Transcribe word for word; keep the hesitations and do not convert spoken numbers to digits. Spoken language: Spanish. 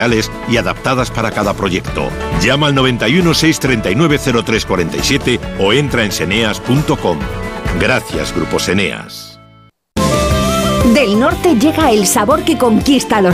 y adaptadas para cada proyecto. Llama al noventa y uno, seiscientos treinta y nueve, cero tres cuarenta y siete o entra en seneas punto com. Gracias, Grupo Seneas. Del norte llega el sabor que conquista a los